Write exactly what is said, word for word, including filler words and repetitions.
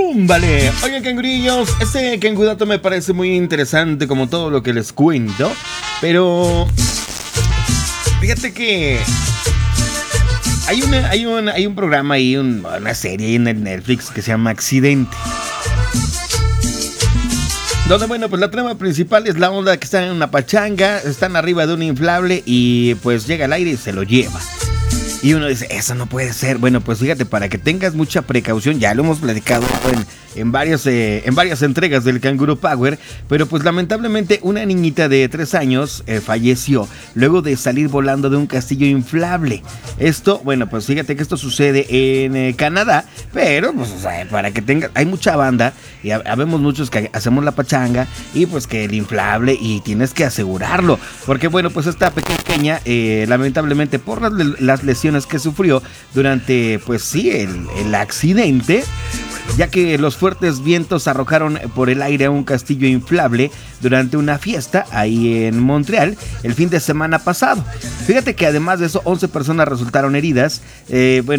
¡Pum! Vale. Oigan, cangurillos, este cangudato me parece muy interesante como todo lo que les cuento. Pero fíjate que hay, una, hay, un, hay un programa ahí, un, una serie ahí en el Netflix que se llama Accidente. Donde, bueno, pues la trama principal es la onda que están en una pachanga, están arriba de un inflable y pues llega al aire y se lo lleva. Y uno dice, eso no puede ser. Bueno, pues fíjate, para que tengas mucha precaución, ya lo hemos platicado en, en, varios, eh, en varias entregas del Canguro Power, pero pues lamentablemente una niñita de tres años eh, falleció luego de salir volando de un castillo inflable. Esto, bueno, pues fíjate que esto sucede en eh, Canadá, pero pues o sea, para que tengas, hay mucha banda y habemos muchos que hacemos la pachanga y pues que el inflable y tienes que asegurarlo, porque bueno, pues esta pequeña, eh, lamentablemente por las, las lesiones que sufrió durante, pues sí, el, el accidente, ya que los fuertes vientos arrojaron por el aire a un castillo inflable durante una fiesta ahí en Montreal el fin de semana pasado. Fíjate que además de eso, once personas resultaron heridas. Eh, bueno,